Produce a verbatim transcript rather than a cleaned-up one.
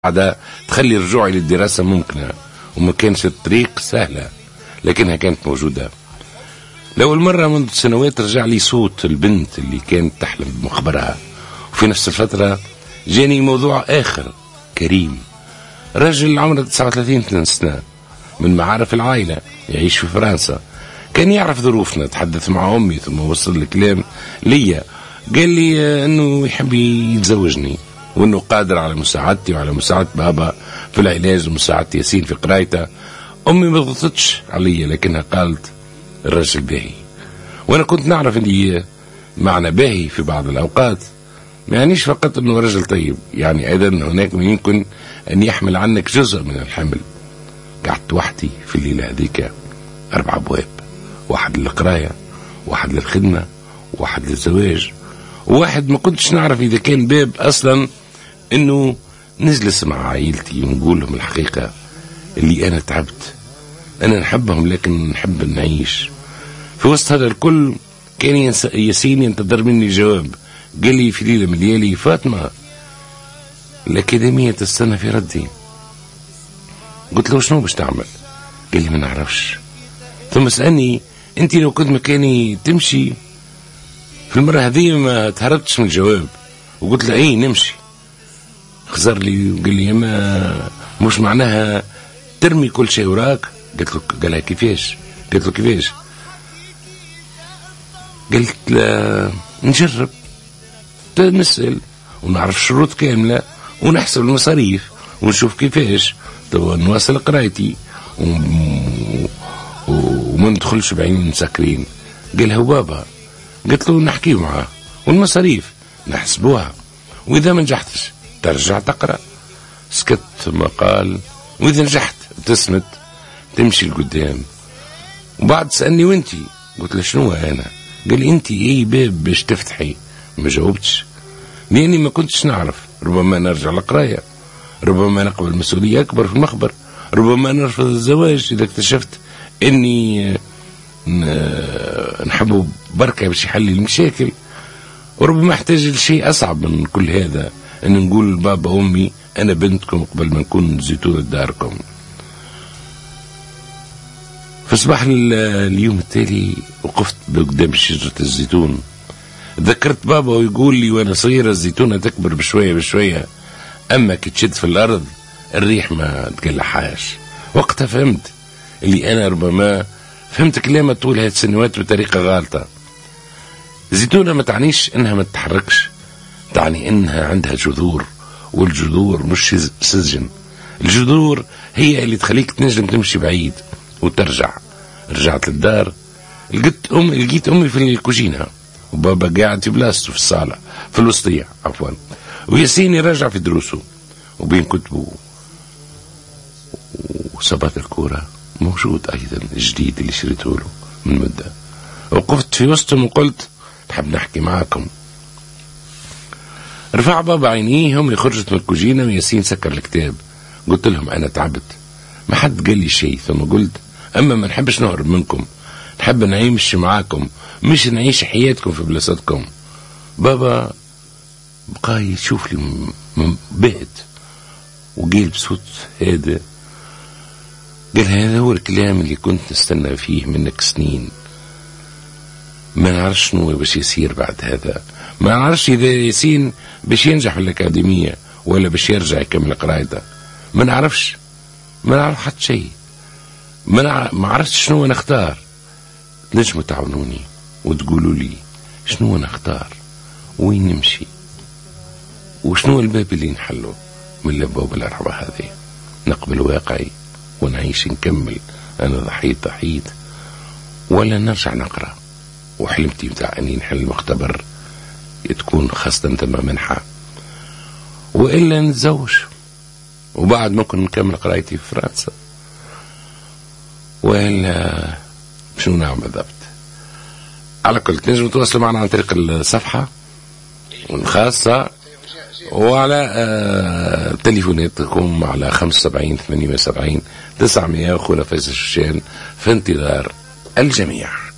عادة تخلي رجوعي للدراسة ممكنة، وما كانش الطريق سهلة لكنها كانت موجودة. لأول مرة منذ سنوات رجع لي صوت البنت اللي كانت تحلم بمخبرها، وفي نفس الفترة جاني موضوع آخر كريم، رجل عمره تسعة وثلاثين سنة من معارف العائلة يعيش في فرنسا، كان يعرف ظروفنا، تحدث مع أمي ثم وصل الكلام ليا، قال لي أنه يحب يتزوجني وأنه قادر على مساعدتي وعلى مساعدة بابا في العلاج ومساعدة ياسين في قرايته. أمي ما ضغطتش علي لكنها قالت الرجل باهي، وأنا كنت نعرف أني معنى باهي في بعض الأوقات ما يعنيش فقط أنه رجل طيب، يعني أيضا هناك من يمكن أن يحمل عنك جزء من الحمل. قعدت وحدي في الليلة هذيك، أربع أبواب، واحد للقراية، واحد للخدمة، واحد للزواج، وواحد ما كنتش نعرف إذا كان باب أصلا أنه نجلس مع عائلتي ونقول لهم الحقيقة اللي أنا تعبت، أنا نحبهم لكن نحب نعيش. في وسط هذا الكل كان ياسين ينتظر مني جواب، قال لي في ليلة من الليالي فاطمة الأكاديمية تستنى في ردي. قلت له شنو باش تعمل؟ قال لي ما نعرفش. ثم سألني أنت لو كنت مكاني تمشي؟ في المرة هذه ما تهربتش من الجواب، وقلت له ايه نمشي. خزر لي وقال لي ما مش معناها ترمي كل شيء وراك. قلت له قالها كيفاش؟ قلت له كيفاش؟ قلت له نجرب نسأل ونعرف الشروط كاملة ونحسب المصاريف ونشوف كيفاش تو نواصل قرايتي وما ندخلش بعينين مسكرين. قالها وبابا؟ قلت له نحكي معاه والمصاريف نحسبوها، وإذا ما نجحتش ترجع تقرأ. سكت ثم قال وإذا نجحت تسمت تمشي لقدام. وبعد سألني وانتي؟ قلت له شنو أنا؟ قال لي انتي اي باب باش تفتحي؟ ما جاوبتش لأني ما كنتش نعرف، ربما نرجع للقراية، ربما نقبل مسؤولية أكبر في المخبر، ربما نرفض الزواج إذا اكتشفت أني نحبه بركة باش يحل المشاكل، وربما احتاج لشيء أصعب من كل هذا، أن نقول بابا وأمي أنا بنتكم قبل ما نكون زيتونة داركم. في صباح اليوم التالي وقفت قدام شجرة الزيتون، ذكرت بابا ويقول لي وانا صغيرة الزيتونة تكبر بشوية بشوية، أما كي تشد في الأرض الريح ما تقلحهاش. وقتها فهمت اللي أنا ربما فهمت كلامة طول هذه السنوات بطريقة غالطة. الزيتونة ما تعنيش إنها ما تتحركش، تعني إنها عندها جذور، والجذور مش سجن، الجذور هي اللي تخليك تنجم تمشي بعيد وترجع. رجعت للدار لقيت أم لقيت أمي في الكوجينة وبابا قاعد في بلاصته في الصالة في الوسطية عفوا، وياسين راجع في دروسه وبين كتبه، وصبات الكورة موجود أيضا الجديد اللي شريته له من مدة. وقفت في وسطهم وقلت نحب نحكي معاكم. رفع بابا عينيهم اللي خرجت من الكوجينة وياسين سكر الكتاب. قلت لهم أنا تعبت، ما حد قال لي شيء، ثم قلت أما ما نحبش نهرب منكم، نحب نعيش معاكم مش نعيش حياتكم في بلاصتكم. بابا بقى يشوف لي بهت وقيل بصوت هذا، قال هذا هو الكلام اللي كنت نستنى فيه منك سنين. ما نعرفش شنو باش يصير بعد هذا، ما نعرفش إذا ياسين باش ينجح في الأكاديمية ولا باش يرجع يكمل قرايته، ما نعرفش، ما نعرف حتى شيء، ما ما عرفتش شنو نختار. تنجموا تعاونوني وتقولوا لي شنو نختار، وين نمشي، وشنو الباب اللي نحله من الأبواب الأربعة هذه، نقبل واقعي ونعيش نكمل أنا ضحيت ضحيت، ولا نرجع نقرأ وحلمتي متاع أني نحل المختبر تكون خاصة تم منحة، وإلا نتزوج وبعد ممكن نكمل قرايتي في فرنسا، وإلا شنو نعمل بالضبط. على كل تنجموا تواصلوا معنا عن طريق الصفحة الخاصة وعلى آه تليفوناتكم على خمسة وسبعين ثمانية وسبعين تسعمائة. أخونا فايز الشيشان في انتظار الجميع.